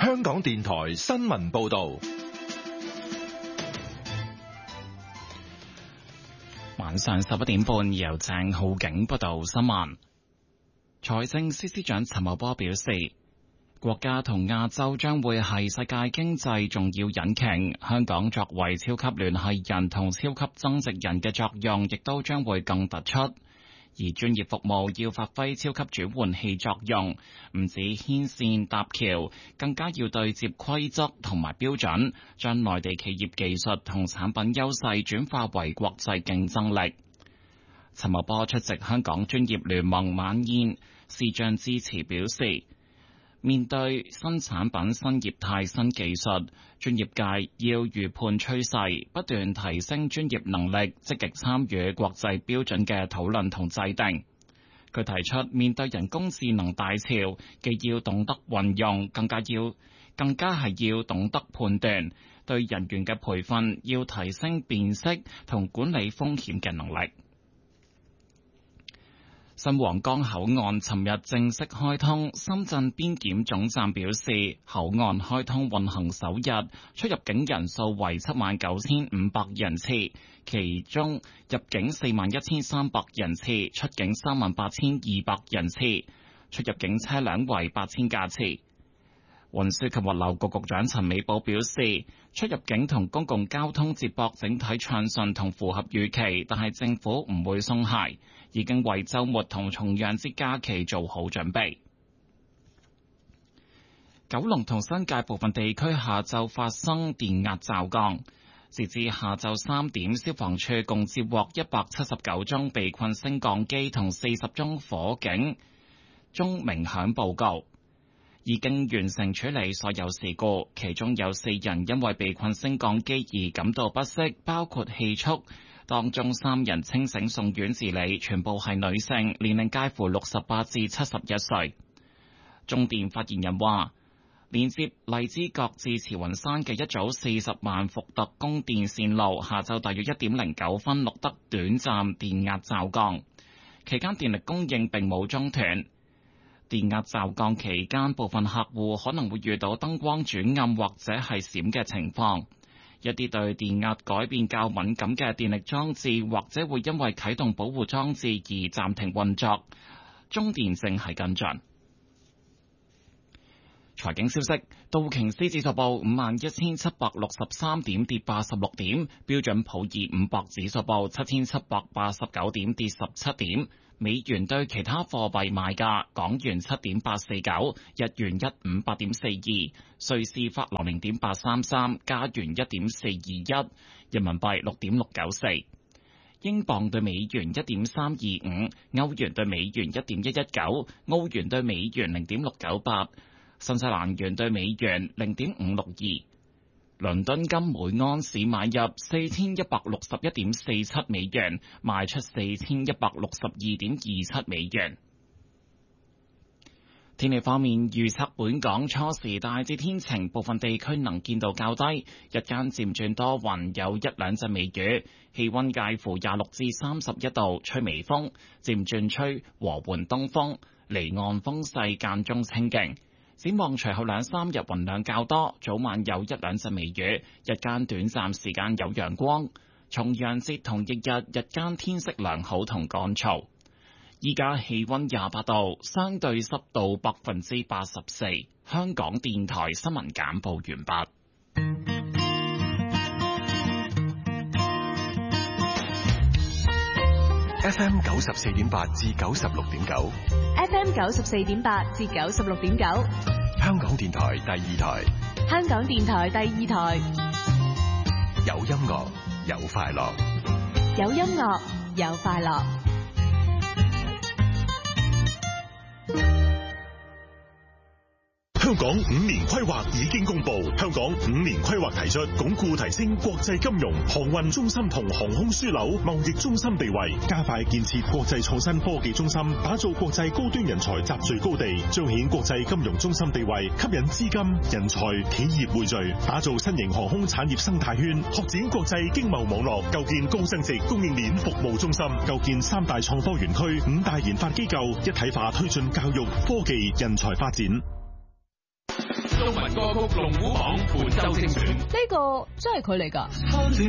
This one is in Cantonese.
香港電台新聞報道。 晚上11點半，由鄭浩景報道新聞。財政司司長陳茂波表示，國家同亞洲將會係世界經濟重要引擎，香港作為超級聯繫人同超級增值人嘅作用，亦都將會更突出。而專業服務要發揮超級轉換器作用，唔止牽線搭橋，更加要對接規則同埋標準，將內地企業技術同產品優勢轉化為國際競爭力。陳茂波出席香港專業聯盟晚宴視像致辭表示，面對新產品、新業態、新技術，專業界要預判趨勢，不斷提升專業能力，積極參與國際標準嘅討論同制定。佢提出，面對人工智能大潮，既要懂得運用，更加係要懂得判斷，對人員嘅培訓要提升辨識同管理風險嘅能力。新皇崗口岸尋日正式開通，深圳邊檢總站表示，口岸開通運行首日，出入境人數為79,500人次，其中入境41,300人次，出境38,200人次，出入境車輛為8000架次。運輸及物流局局長陳美寶表示，出入境同公共交通接駁整體暢順同符合預期，但係政府唔會鬆懈，已經為週末同重陽節假期做好準備。九龍同新界部分地區下晝發生電壓驟降，截至下晝3點，消防處共接獲179宗被困升降機同40宗火警鐘鳴響報告。已經完成處理所有事故，其中有4人因為被困升降機而感到不適，包括氣促，當中3人清醒送院治理，全部係女性，年齡介乎68至71歲。中電發言人話，連接荔枝角至慈雲山嘅一組40萬伏特供電線路，下晝大約1點09分錄得短暫電壓驟降，期間電力供應並冇中斷。電壓驟降期間，部分客戶可能會遇到燈光轉暗或者係閃嘅情況。一啲對電壓改變較敏感嘅電力裝置，或者會因為啟動保護裝置而暫停運作。中電正係跟進。財經消息，道瓊斯指數報51,763點，跌86點；標準普爾500指數報7,789點，跌17點。美元對其他貨幣賣價：港元7.849，日元158.42，瑞士法郎0.833，加元1.421，人民幣6.694，英鎊對美元1.325，歐元對美元1.119，澳元對美元0.698，新西蘭元對美元0.562。倫敦金每盎司買入4161.47美元，賣出4162.27美元。天氣方面，預測本港初時大致天晴，部分地區能見度較低，日間漸轉多雲，有一兩陣微雨，氣溫介乎26至31度，吹微風，漸轉吹和緩東風，離岸風勢間中清勁。展望隨後2-3日雲量較多，早晚有一兩陣微雨，日間短暫時間有陽光。重陽節同翌日日間天色良好同乾燥。依家氣溫28度，相對濕度84%。香港電台新聞簡報完畢。 FM 94.8至96.9 ，FM 94.8至96.9， 香港電台第2台， 香港電台第2台， 有音樂有快樂， 有音樂有快樂。 香港5年規劃已經公布，香港5年規劃提出鞏固提升國際金融、航運中心同航空樞紐貿易中心地位，加快建設國際創新科技中心，打造國際高端人才集聚高地，彰顯國際金融中心地位，吸引資金、人才、企業匯聚，打造新型航空產業生態圈，拓展國際經貿網絡，構建高增值供應鏈服務中心，構建3大創科園區、5大研發機構，一體化推進教育、科技、人才發展。 中文歌曲龍虎榜本周精選。 呢個真係佢嚟㗎。